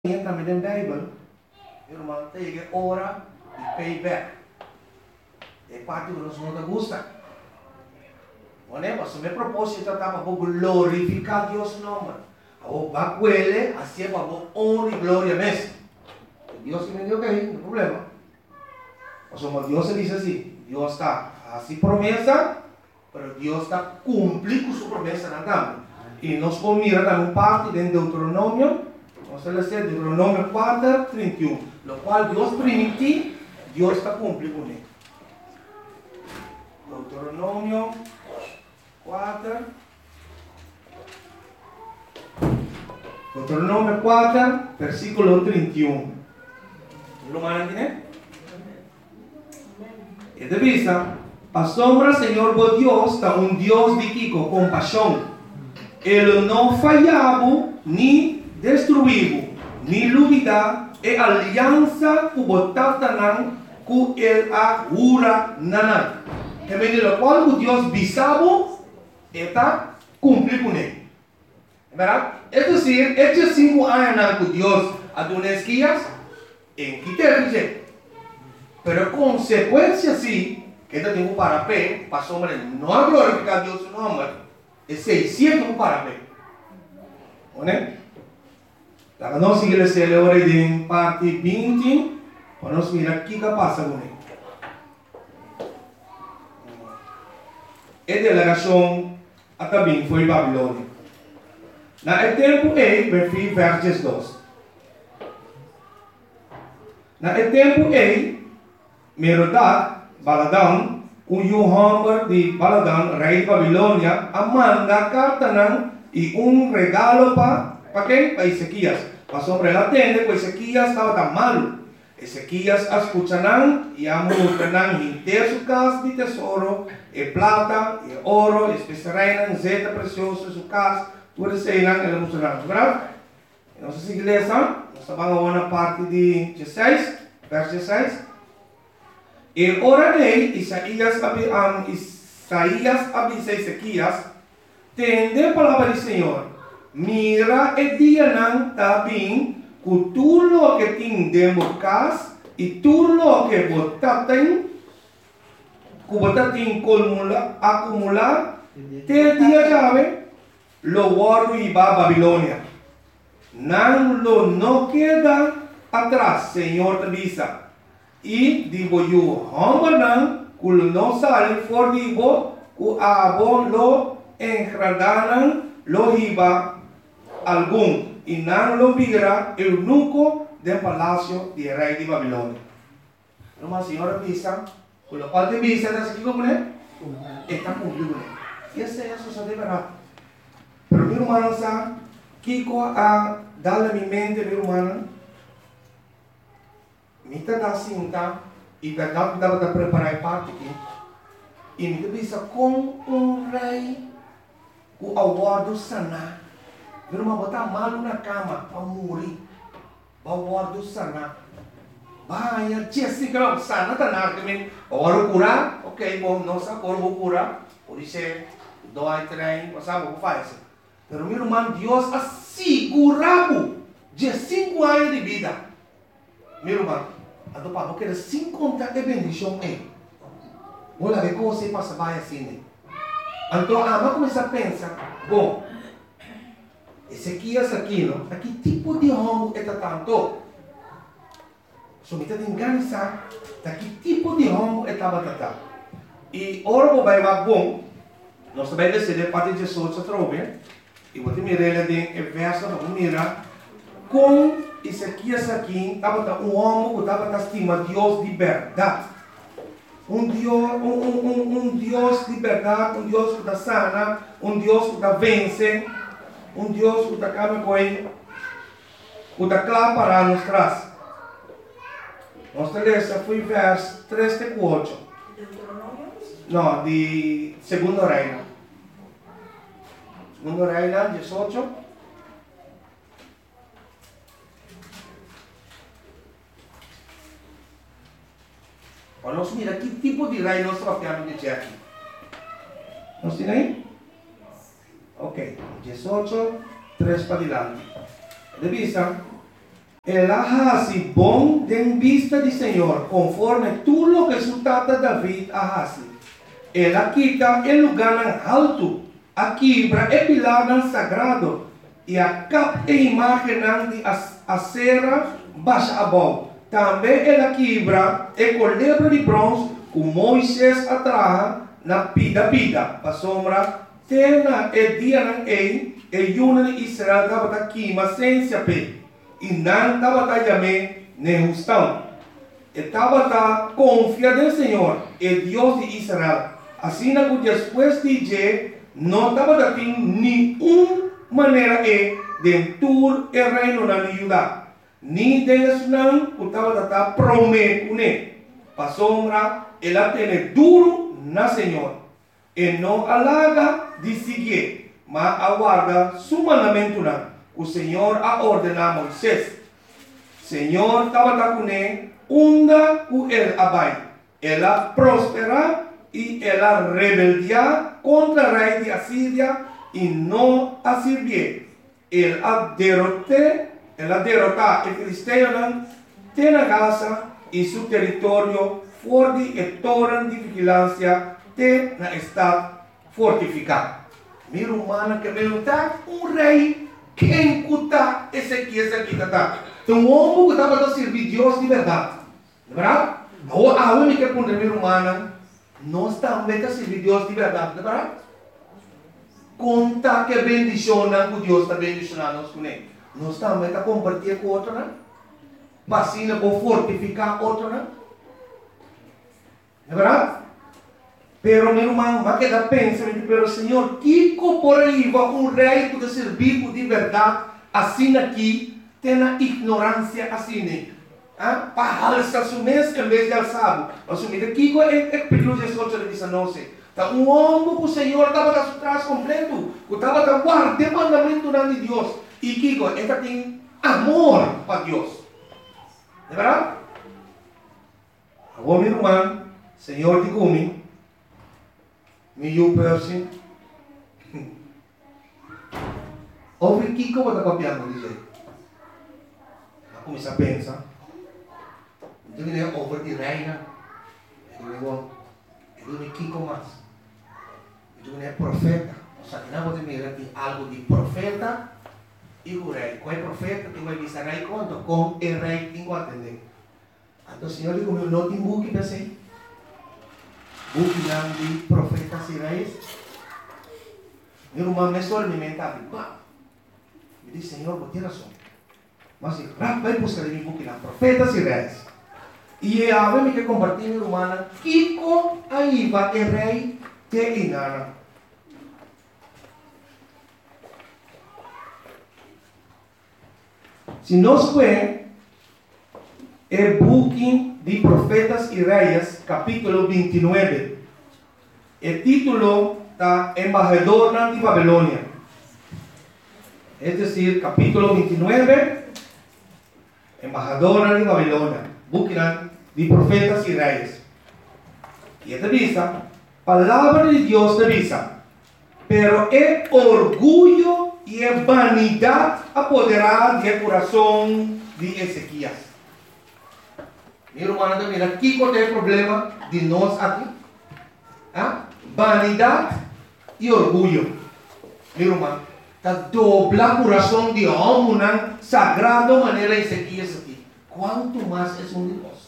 Também tem Bible, irmão, tem que ora e payback. É parte que nós não gosta. Mas o meu propósito é para glorificar Deus nome. O bacuele, assim é para honra e glória mesmo. Deus que me deu que não problema. Mas Deus diz assim, Deus está assim promessa, mas Deus está cumprindo sua promessa na também. E nós vamos mirar também parte de Deuteronômio. Nós vamos ler Deuteronômio 4, 31. No qual Deus permite, Deus está cumprindo com ele. Deuteronômio 4. Deuteronômio 4, versículo 31. Lo mandan, né? E de vista, a sombra, Senhor, vos Deus, está Deus de Kiko, compaixão. Ele não falhava, nem destruiu, nem duvida, e aliança que botata nan, que ele agura nanan. Que me diz, qual o Deus bisabo, está cumprindo com ele. É verdade? É dizer, estes 5 anos que Deus a duas guias, em que ter pero consequência sim, que ainda tem um parapé, para sombra não a glorificar Deus no nome, é 600 parapé. Né? Então, nós igreja celebra em parte 20, para nós mirar o que passa com ele. A delegação até bem foi Babilônia. Na tempo versos 2. Na tempo Merodach, Baladan, o Hamber de Baladan, rei de Babilônia, manda carta e regalo para quem? Para Ezequias. Mas sobre ela tende, que Ezequias estava tão malo. Ezequias escuchanan e amultanan inteiro sua casa de tesouro, e plata, e ouro, especiarinan, zeta precioso, sua casa, tudo isso aí ele mostrará. Verdade? Nossa igreja, nós estamos na parte de 16, verso 16. E ora dele, Isaías avisa Ezequias, tende a palavra do Senhor, mira e dia não está bem, que tudo que tem dentro casa e tudo que você tem acumular, te dia chave, lo guardo e va a Babilônia. Não queda atrás, Senhor te avisa. E digo eu, homem que não sale for digo, que abo lo engradanan lo hiba algum, e não lo vira eunuco del palácio de rei de Babilônia. Uma senhora avisa, que o qual te avisa, está aqui como é? Está cumprido. E essa é a sua verdade. Pero meu irmão sabe, Kiko a dar a minha mente, meu irmão, me dá cinta e verdade dava para preparar parte aqui. E me avisa com rei o aguardo sanar. Meu irmão botar malo na cama para morrer. O aguardo sanar. Vai, Jessica, sana tanar kami. Oro curar, ok, bom, não sabe vou curar. Por isso dói trem, não sabe o que faz. Pero meu irmão, Deus assegurava de 5 anos de vida. Meu irmão, a do papo que sem contar de bendição é. Olha, ver como você passa vai assim. Então, a mãe começa a pensar, bom, Ezequias aqui, não? Que tipo de homem é tanto? So, me está enganando, que tipo de homem é tanto? E ora, vai mais bom, nós também decidimos parte de Jesus a trobe, e vou te mirar ele em verso, vamos mirar, com Ezequias aqui, estava um homem que estava estima Deus de verdade. Deus de verdade, Deus que está sana, Deus que está vence, Deus que está acaba com ele, que está claro para nós traz. Nossa lista foi verso 3 e 4. Não, de Segundo Reino. Segundo Reino, 18. Vamos mirar que tipo de rei nós estamos de dizer aqui. Nós temos aí? Ok, 18, 3 para diante. De vista, El Ahasi bom en vista del Señor, conforme tú lo que su tata David Ahasi. Él quita el lugar alto, aquí para el pilar sagrado, y a cap e imagen de acera baixa abajo. Também ela quebra e colebra de bronze com Moisés atrás na pida. Para sombra, tena e dia na e yuna de Israel estava aqui, mas sem se ape. E não estava também nem justão. Estava confiado no Senhor, el Dios de Israel. Assim, depois de dia, não estava tendo nenhuma maneira de entrar o reino na Judá. Ni de não estava prometendo, para sombra, ela tem duro na Senhor. E não alaga de seguir, mas aguarda su mandamento, o Senhor a ordenar a Moisés. Senhor estava com ele, onda com ele abai. Ela prospera e ela rebeldia contra o rei de Assíria e não a servir. Ela derrotar o filisteu tem a Gaza e seu território forte e torre de vigilância tem na estado fortificado. Minha humana que perguntar rei quem cuta esse aqui está. Então o homem que estava a servir Deus de verdade, verdade? A única pergunta minha humana nós também a servir Deus de verdade, verdade? Conta que bendicionam que Deus está bendicionando nós com ele. Nós também a compartilhar com outro, né? Vacina para fortificar outro, né? É verdade? Pero meu irmão, vai quedar pensando, pero Senhor, que por aí vai rei que servir de verdade, assim aqui, tem a ignorância assim, né? Para alçar o mês em vez de alçar. Assumir aqui é perigoso esse outro de 19. Então, homem que o Senhor estava atrás completo, que estava guardando o mandamento de Deus. E Kiko, esta tem amor para Deus. É verdade? Agora, meu irmão, Senhor de comigo, me person. Ouve Kiko, vai estar copiando, diz aí. Começa a pensar. Então, ele é over de reina. Ele é Kiko mais. Então, ele é profeta. O sea, que não pode mirar algo de profeta. E o rei, qual é o profeta que vai dizer rei quanto? Com o rei tem que atender. Então o Senhor digo, não tem buque para ser. Buque não de profetas e reis. Meu irmão me só alimenta. Me diz, Senhor, vou ter razão. Mas vai buscar em buque não, profetas e reis. E a ver que compartilhar, meu irmão, Kiko aí vai o rei te inara. Se nós vemos el booking de Profetas y Reyes, capítulo 29, el título está Embajador de Babilonia. Es decir, capítulo 29, Embajador de Babilonia, booking de Profetas y Reyes. Y esta visa, palabra de Dios de visa, pero es orgullo y es vanidad apoderada del corazón de Ezequías. Mi hermano, mira, aquí con el problema de nos aquí. Vanidad y orgullo. Mi hermano, está dobla corazón de hombre, sagrado manera Ezequías aquí. ¿Cuánto más es un Dios?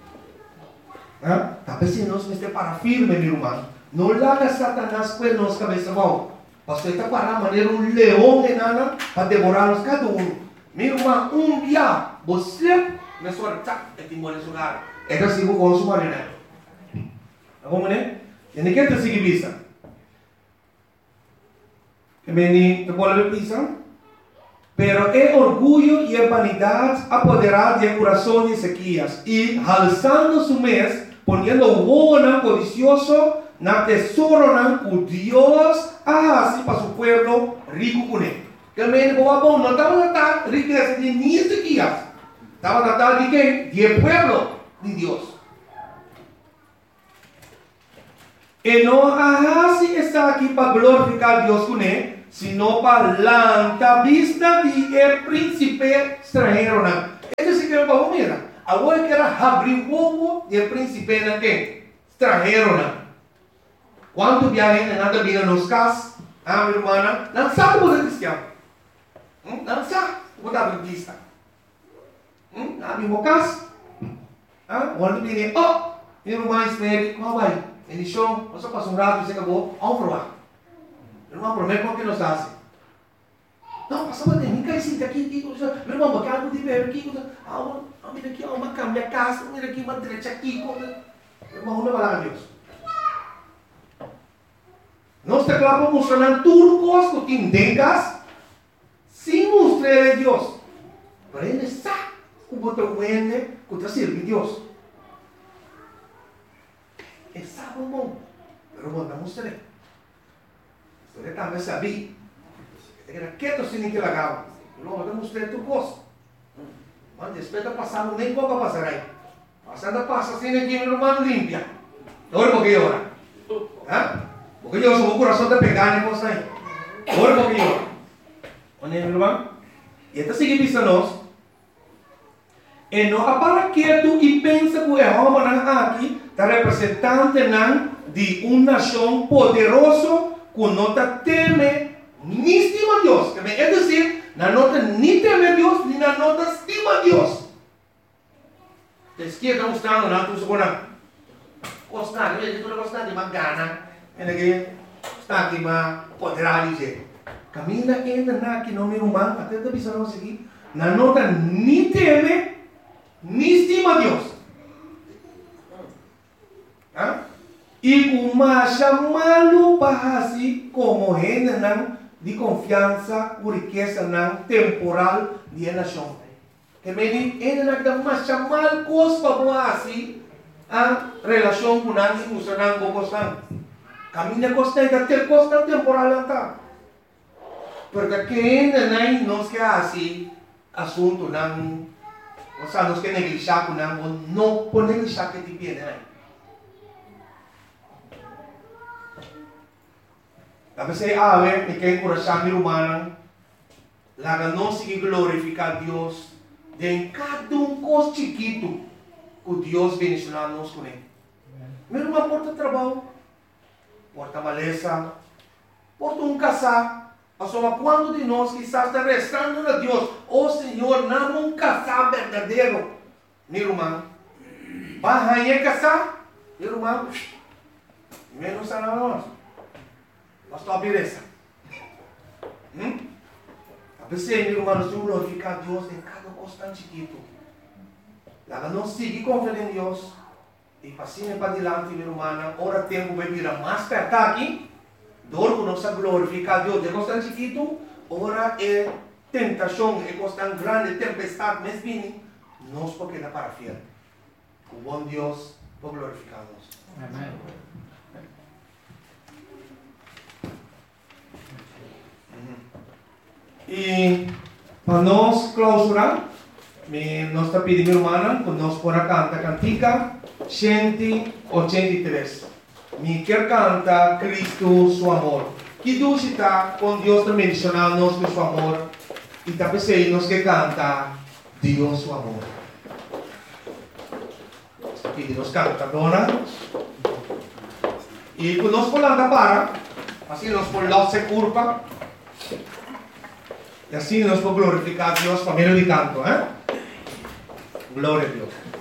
Tal vez si nos esté para firme, mi hermano. No le haga Satanás pues nos cabeza abajo. Pastor está para maneira leão enana para devorar-nos cada meu irmão, dia, você me sorta e te mole sugar. É que sigo com sua maneira. Vamos né? E ninguém te sigue visa. Que meni te pode visa. Pero é orgulho e vanidade apoderar do coração de Ezequias e alçando su mês, poniendo o codicioso na tesouro o Deus assim para su pueblo rico com ele. Que o menino não estava tratando riqueza de nem Ezequias. Estava tratando de quem? De pueblo de Deus. E não assim está aqui para glorificar Deus com ele, sino para lançar vista de príncipe estrangeiro. Agora que era abrir povo e o príncipe na que? Extranjero na. Quando viagem na nada vira nos cas, minha irmã, não sabe o que é cristiano. Não sabe o que é adventista. Abrir o cas, quando vira, minha irmã espere, como vai? Ele show, você passa rato, você acabou, vamos provar. Irmão, promete que nos hace. Não, passa para mim, cai sim, aqui, meu irmão, porque algo de ver aqui, mira aqui, uma cama, minha casa, mira aqui, uma direita aqui, meu irmão, não vai lá, Deus. Nós te claro mostrando tudo coisa que tengas, sem mostrar a Deus. Para ele sabe o botão que te sirve a Deus. É sabe, irmão, pero irmão, não mostrei. Você também sabia. Era quieto sem que lagava. Irmão, não mostrei tudo coisa. Mas respeita passando, nem pouco passar aí. Passando passa assim, aqui, meu irmão, limpia. Olha porque eu porque eu sou o coração de pegar, né, você aí. Olha porque eu olha, meu irmão. E até seguir pensando nós. E não para quieto e pensa que o Jeová aqui está representante de uma nação poderosa que não teme ni estima a Deus. É dizer, não nem teme a Deus, nem não estima a Deus. A esquerda mostrando, não, tu segura. Gostar, tu não gostar de uma gana. Está aqui, mas poderá dizer. Camina ainda na que não me humano, até te avisando aqui, não nota nem teme, nem estima a Deus. E uma chamá-lo para assim como ainda de confiança, por riqueza temporal de nação. Que me ainda não chamar coisas para assim a relação com a funcionando com constante. Caminha constante, até constante temporal está. Porque que ainda não se assim assunto não, ou seja, não se negligenciar com não pode negligenciar que te pede. Tapi saya awet, me quer encorajar meu irmão, lá não se glorificar Deus, de cada coisa chiquito que Deus bendicionar nos com ele. Meu irmão porta trabalho, porta maleza, porta casar. Só quando de nós quizás está restando a Deus, Senhor, não casar verdadeiro, meu irmão, vai casar, meu irmão, menos a nós. Pastor, beleza. A pessoa, meu irmão, nós temos que glorificar Deus em cada coisa tão chiquito. Lá não seguir confiando em Deus. E passinho para adiante, meu irmão, ora tempo vai virar mais perto aqui. Dor que nós glorificar Deus de coisa tão chiquito. Ora é tentação, é coisa tão grande, tempestade, mas vem. Nós porque dá para fiel. O bom Deus vai glorificar nós. Amém. E para nós clausurar, nós está pedindo, irmã, que nós podemos cantar cantica 183. Me quer cantar Cristo, seu amor. Que Deus está com Deus está mencionando nós com seu amor. E está pensando nós que canta Deus, seu amor. E nós canta, dona. E quando nós falamos para, assim nós falamos se curva. E assim nós podemos glorificar a Deus por meio de canto, Glória a Deus.